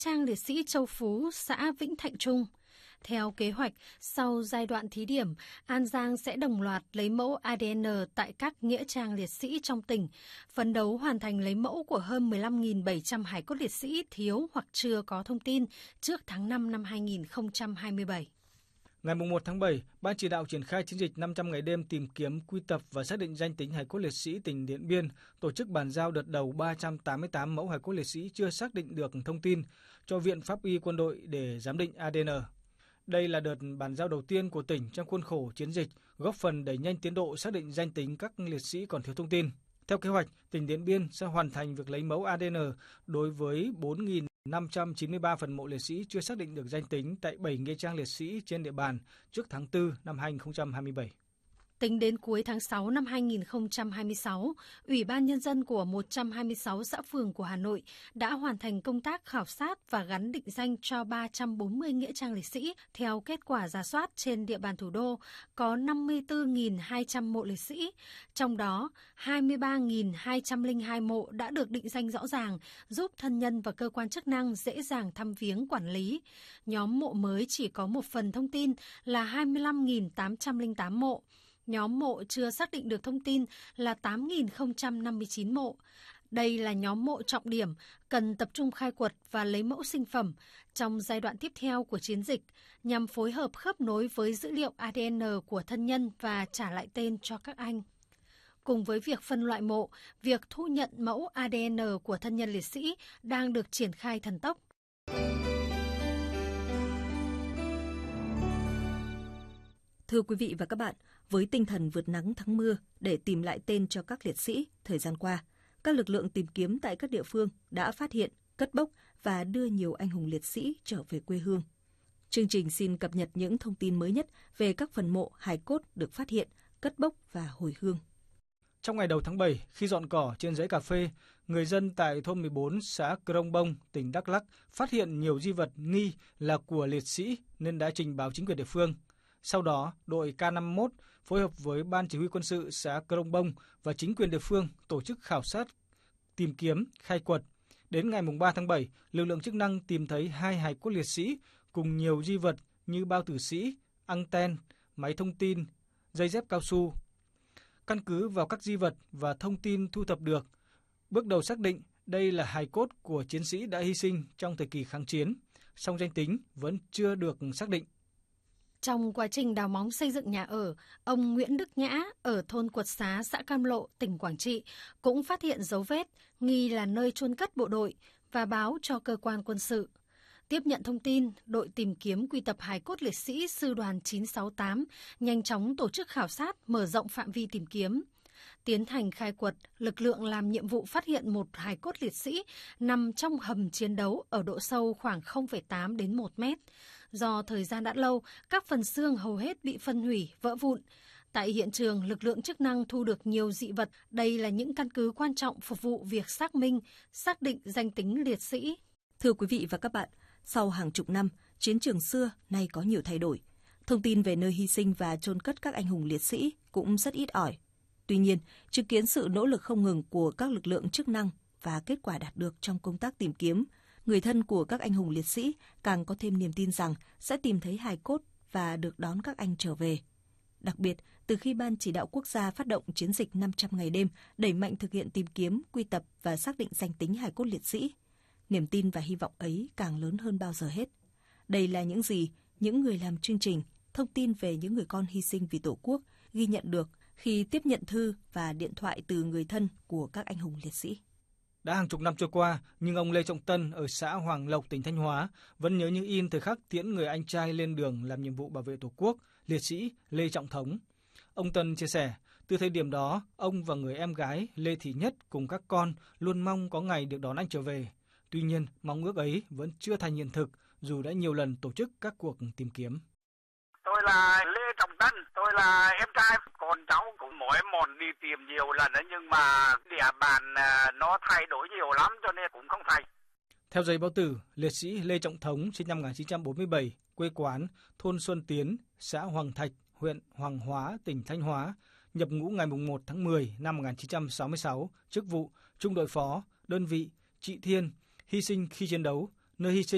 trang liệt sĩ Châu Phú, xã Vĩnh Thạnh Trung. Theo kế hoạch, sau giai đoạn thí điểm, An Giang sẽ đồng loạt lấy mẫu ADN tại các nghĩa trang liệt sĩ trong tỉnh, phấn đấu hoàn thành lấy mẫu của hơn 15.700 hài cốt liệt sĩ thiếu hoặc chưa có thông tin trước tháng 5 năm 2027. Ngày 1 tháng 7, Ban chỉ đạo triển khai chiến dịch 500 ngày đêm tìm kiếm, quy tập và xác định danh tính hài cốt liệt sĩ tỉnh Điện Biên tổ chức bàn giao đợt đầu 388 mẫu hài cốt liệt sĩ chưa xác định được thông tin cho Viện Pháp y Quân đội để giám định ADN. Đây là đợt bàn giao đầu tiên của tỉnh trong khuôn khổ chiến dịch, góp phần đẩy nhanh tiến độ xác định danh tính các liệt sĩ còn thiếu thông tin. Theo kế hoạch, tỉnh Điện Biên sẽ hoàn thành việc lấy mẫu ADN đối với 4.593 phần mộ liệt sĩ chưa xác định được danh tính tại 7 nghĩa trang liệt sĩ trên địa bàn trước tháng 4 năm 2027. Tính đến cuối tháng 6 năm 2026, Ủy ban Nhân dân của 126 xã phường của Hà Nội đã hoàn thành công tác khảo sát và gắn định danh cho 340 nghĩa trang liệt sĩ. Theo kết quả rà soát trên địa bàn thủ đô, có 54.200 mộ liệt sĩ, trong đó 23.202 mộ đã được định danh rõ ràng, giúp thân nhân và cơ quan chức năng dễ dàng thăm viếng quản lý. Nhóm mộ mới chỉ có một phần thông tin là 25.808 mộ. Nhóm mộ chưa xác định được thông tin là 8.059 mộ. Đây là nhóm mộ trọng điểm, cần tập trung khai quật và lấy mẫu sinh phẩm trong giai đoạn tiếp theo của chiến dịch, nhằm phối hợp khớp nối với dữ liệu ADN của thân nhân và trả lại tên cho các anh. Cùng với việc phân loại mộ, việc thu nhận mẫu ADN của thân nhân liệt sĩ đang được triển khai thần tốc. Thưa quý vị và các bạn, với tinh thần vượt nắng thắng mưa để tìm lại tên cho các liệt sĩ, thời gian qua, các lực lượng tìm kiếm tại các địa phương đã phát hiện, cất bốc và đưa nhiều anh hùng liệt sĩ trở về quê hương. Chương trình xin cập nhật những thông tin mới nhất về các phần mộ, hài cốt được phát hiện, cất bốc và hồi hương. Trong ngày đầu tháng 7, khi dọn cỏ trên dãy cà phê, người dân tại thôn 14 xã Crong Bông, tỉnh Đắk Lắk phát hiện nhiều di vật nghi là của liệt sĩ nên đã trình báo chính quyền địa phương. Sau đó, đội K51 phối hợp với Ban Chỉ huy quân sự xã Crong Bông và chính quyền địa phương tổ chức khảo sát, tìm kiếm, khai quật. Đến ngày 3 tháng 7, lực lượng chức năng tìm thấy 2 hài cốt liệt sĩ cùng nhiều di vật như bao tử sĩ, anten, máy thông tin, dây dép cao su. Căn cứ vào các di vật và thông tin thu thập được, bước đầu xác định đây là hài cốt của chiến sĩ đã hy sinh trong thời kỳ kháng chiến, song danh tính vẫn chưa được xác định. Trong quá trình đào móng xây dựng nhà ở, ông Nguyễn Đức Nhã ở thôn Quật Xá, xã Cam Lộ, tỉnh Quảng Trị cũng phát hiện dấu vết nghi là nơi chôn cất bộ đội và báo cho cơ quan quân sự. Tiếp nhận thông tin, đội tìm kiếm quy tập hài cốt liệt sĩ Sư đoàn 968 nhanh chóng tổ chức khảo sát, mở rộng phạm vi tìm kiếm. Tiến hành khai quật, lực lượng làm nhiệm vụ phát hiện một hài cốt liệt sĩ nằm trong hầm chiến đấu ở độ sâu khoảng 0,8 đến 1 mét. Do thời gian đã lâu, các phần xương hầu hết bị phân hủy, vỡ vụn. Tại hiện trường, lực lượng chức năng thu được nhiều dị vật. Đây là những căn cứ quan trọng phục vụ việc xác minh, xác định danh tính liệt sĩ. Thưa quý vị và các bạn, sau hàng chục năm, chiến trường xưa nay có nhiều thay đổi. Thông tin về nơi hy sinh và chôn cất các anh hùng liệt sĩ cũng rất ít ỏi. Tuy nhiên, chứng kiến sự nỗ lực không ngừng của các lực lượng chức năng và kết quả đạt được trong công tác tìm kiếm, người thân của các anh hùng liệt sĩ càng có thêm niềm tin rằng sẽ tìm thấy hài cốt và được đón các anh trở về. Đặc biệt, từ khi Ban Chỉ đạo Quốc gia phát động chiến dịch 500 ngày đêm đẩy mạnh thực hiện tìm kiếm, quy tập và xác định danh tính hài cốt liệt sĩ, niềm tin và hy vọng ấy càng lớn hơn bao giờ hết. Đây là những gì những người làm chương trình, thông tin về những người con hy sinh vì Tổ quốc ghi nhận được khi tiếp nhận thư và điện thoại từ người thân của các anh hùng liệt sĩ. Đã hàng chục năm trôi qua, nhưng ông Lê Trọng Tân ở xã Hoàng Lộc, tỉnh Thanh Hóa vẫn nhớ như in thời khắc tiễn người anh trai lên đường làm nhiệm vụ bảo vệ Tổ quốc, liệt sĩ Lê Trọng Thống. Ông Tân chia sẻ, từ thời điểm đó, ông và người em gái Lê Thị Nhất cùng các con luôn mong có ngày được đón anh trở về. Tuy nhiên, mong ước ấy vẫn chưa thành hiện thực dù đã nhiều lần tổ chức các cuộc tìm kiếm. Tôi là Lê Trọng Tân, tôi là em trai, con cháu cũng mỗi một đi tìm nhiều lần đấy, nhưng mà địa bàn nó thay đổi nhiều lắm cho nên cũng không thành. Theo giấy báo tử, liệt sĩ Lê Trọng Thống sinh năm 1947, quê quán thôn Xuân Tiến, xã Hoàng Thạch, huyện Hoàng Hóa, tỉnh Thanh Hóa, nhập ngũ ngày 1 tháng 10 năm 1966, chức vụ trung đội phó, đơn vị Trị Thiên, hy sinh khi chiến đấu, nơi hy sinh